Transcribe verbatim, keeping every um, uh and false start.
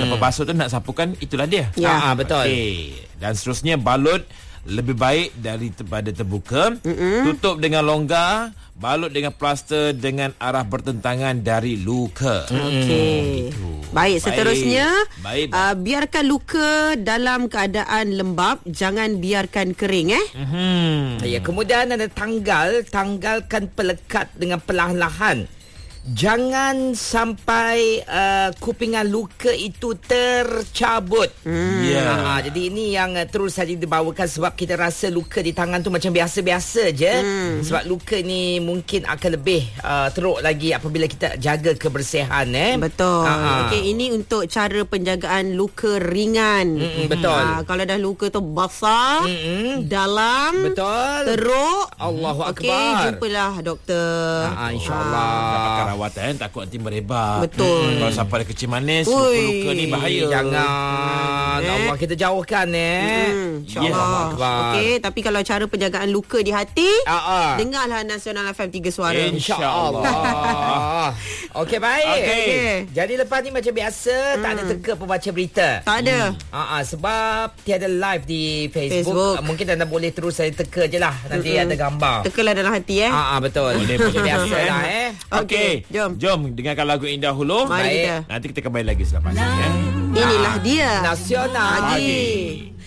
Tanpa basuh tu nak sapukan, itulah dia. Ya. Ah, betul. Okay. Dan seterusnya, balut lebih baik daripada terbuka. Mm-mm. Tutup dengan longgar, balut dengan plaster dengan arah bertentangan dari luka. Okey. Baik, seterusnya Baik. Baik. Uh, biarkan luka dalam keadaan lembap, jangan biarkan kering eh. Hmm. Ya, kemudian ada tanggal, tanggalkan pelekat dengan perlahan-lahan. Jangan sampai uh, kupingan luka itu tercabut. Hmm. Ya. Ha, jadi ini yang uh, terus saja dibawakan sebab kita rasa luka di tangan tu macam biasa-biasa je. Hmm. Sebab luka ni mungkin akan lebih uh, teruk lagi apabila kita jaga kebersihan eh. Betul. Ha. Okey, ini untuk cara penjagaan luka ringan. Mm-mm, betul. Ha, kalau dah luka tu basah, Mm-mm. dalam, Betul. teruk, Allahu okey, Akbar. jumpalah doktor. Ha, insya-Allah. Dapatkan rawatan, takut nanti merebak. Betul. Hmm. Kalau sampai ada kecil manis, Ui. luka-luka ni bahaya. Jangan. Eh. Allah kita jauhkan eh. Hmm, InsyaAllah. InsyaAllah. Akbar. Okey, tapi kalau cara penjagaan luka di hati, Ah, ah. dengarlah Nasional F M tiga Suara. InsyaAllah. Okey, baik. Okey. Okey. Jadi lepas ni macam biasa, hmm. tak ada teka pembaca berita. Tak ada. Ah, ah, sebab tiada live di Facebook. Facebook. Ah, mungkin anda boleh terus saya teka je lah. Nanti Mm-mm. ada gambar. Tekalah dalam hati eh. Ah, ah, betul. Boleh, Macam boleh. biasa lah eh. Okey, jom. Jom dengarkan lagu indah dulu. Mari Baik. kita. Nanti kita kembali lagi selepas ini. Eh. Inilah dia. Nasional. Pagi.